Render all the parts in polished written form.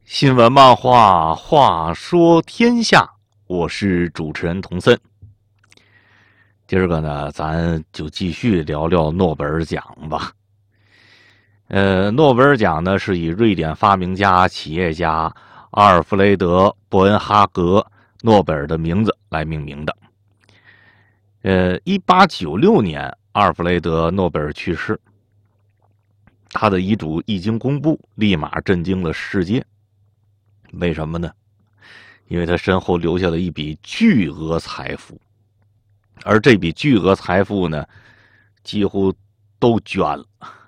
新闻漫画，话说天下，我是主持人童森。今儿个呢，咱就继续聊聊诺贝尔奖吧。诺贝尔奖呢是以瑞典发明家、企业家阿尔弗雷德·伯恩哈格·诺贝尔的名字来命名的。1896年，阿尔弗雷德·诺贝尔去世，他的遗嘱一经公布，立马震惊了世界。为什么呢？因为他身后留下了一笔巨额财富，而这笔巨额财富呢，几乎都捐了。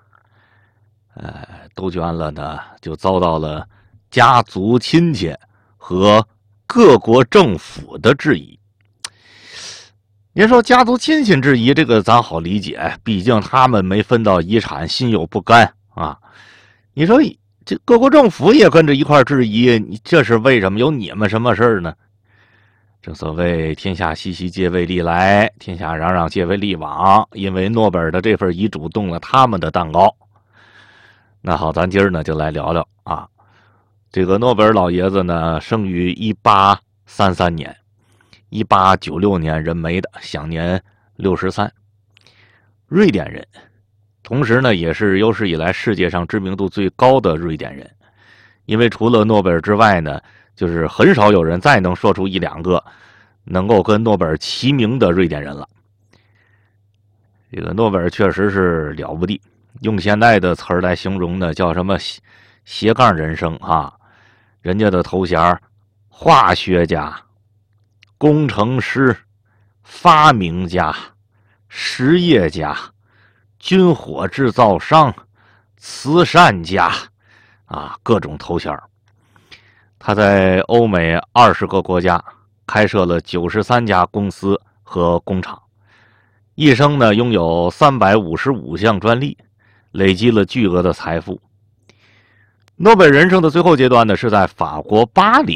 都捐了呢，就遭到了家族亲戚和各国政府的质疑。您说家族亲戚质疑，这个咱好理解，毕竟他们没分到遗产，心有不甘啊。你说这各国政府也跟着一块质疑，你这是为什么？有你们什么事呢？正所谓天下熙熙，皆为利来；天下攘攘，皆为利往。因为诺贝尔的这份遗嘱动了他们的蛋糕。那好，咱今儿呢就来聊聊啊，这个诺贝尔老爷子呢，生于1833年，1896年人没的，享年63，瑞典人。同时呢，也是有史以来世界上知名度最高的瑞典人，因为除了诺贝尔之外呢，就是很少有人再能说出一两个能够跟诺贝尔齐名的瑞典人了。这个诺贝尔确实是了不地，用现在的词儿来形容呢，叫什么斜杠人生啊！人家的头衔：化学家、工程师、发明家、实业家、军火制造商、慈善家啊，各种头衔。他在欧美20个国家开设了93家公司和工厂，一生呢拥有355项专利，累积了巨额的财富。诺贝尔人生的最后阶段呢，是在法国巴黎